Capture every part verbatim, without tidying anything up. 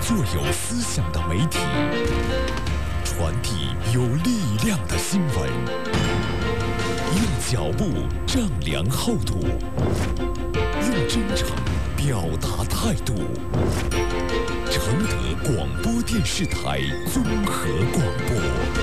做有思想的媒体，传递有力量的新闻，用脚步丈量厚度，用真诚表达态度。承德广播电视台综合广播。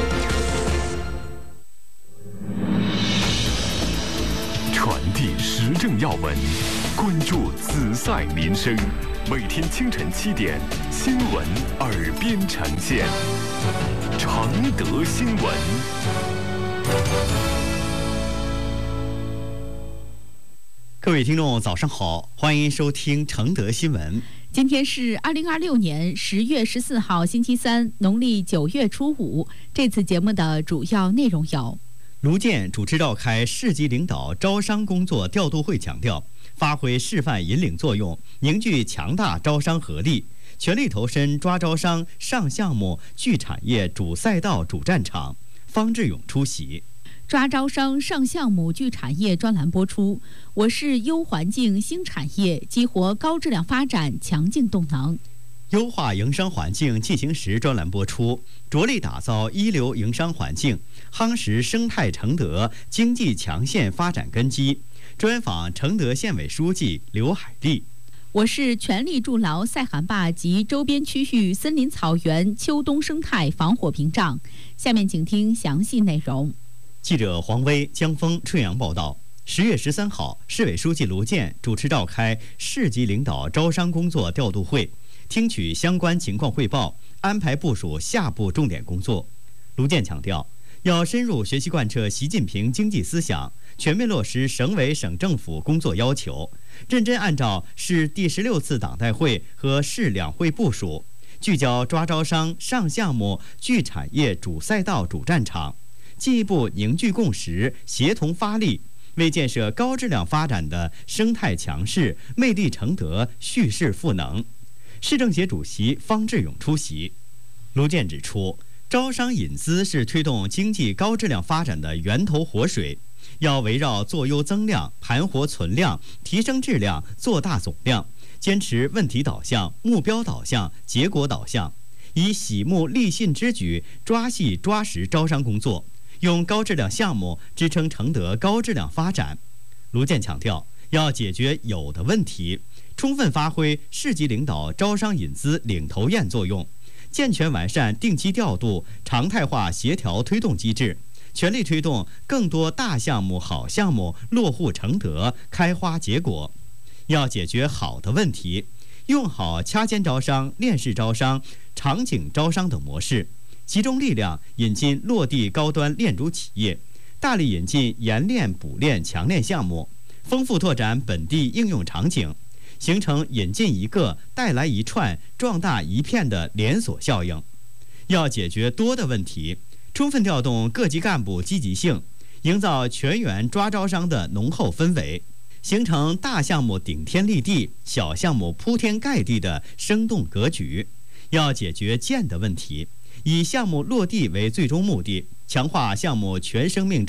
传递时政要闻，关注紫赛民生。每天清晨七点，新闻耳边呈现。承德新闻。 各位听众，早上好，欢迎收听承德新闻。 今天是二零二六年十月十四号，星期三，农历九月初五。这次节目的主要内容有： 卢健主持召开市级领导招商工作调度会，强调发挥示范引领作用，凝聚强大招商合力，全力投身抓招商、上项目、聚产业、主赛道、主战场。方志勇出席。 抓招商、上项目、聚产业专栏播出。我市优环境新产业，激活高质量发展强劲动能。 优化营商环境进行时专栏播出，着力打造一流营商环境，夯实生态承德经济强县发展根基。专访承德县委书记刘海丽。 我市全力筑牢塞罕坝及周边区域森林草原秋冬生态防火屏障。下面请听详细内容。 记者黄威、江峰、春阳报道。十月十三号，市委书记卢健主持召开市级领导招商工作调度会，听取相关情况汇报，安排部署下步重点工作。卢健强调，要深入学习贯彻习近平经济思想，全面落实省委省政府工作要求，认真按照市第十六次党代会和市两会部署，聚焦抓招商、上项目、聚产业、主赛道、主战场，进一步凝聚共识，协同发力，为建设高质量发展的生态强市、魅力承德蓄势赋能。市政协主席方志勇出席。卢健指出，招商引资是推动经济高质量发展的源头活水，要围绕做优增量、盘活存量、提升质量、做大总量，坚持问题导向、目标导向、结果导向，以喜目立信之举抓细抓实招商工作，用高质量项目支撑承德高质量发展。卢健强调，要解决有的问题，充分发挥市级领导招商引资领头雁作用，健全完善定期调度、常态化协调推动机制，全力推动更多大项目、好项目落户承德、开花结果。要解决好的问题，用好掐尖招商、链式招商、场景招商等模式，集中力量引进落地高端链主企业，大力引进研链、补链、强链项目，丰富拓展本地应用场景，形成引进一个带来一串、壮大一片的连锁效应。要解决多的问题，充分调动各级干部积极性，营造全员抓招商的浓厚氛围，形成大项目顶天立地、小项目铺天盖地的生动格局。要解决建的问题，以项目落地为最终目的，强化项目全生命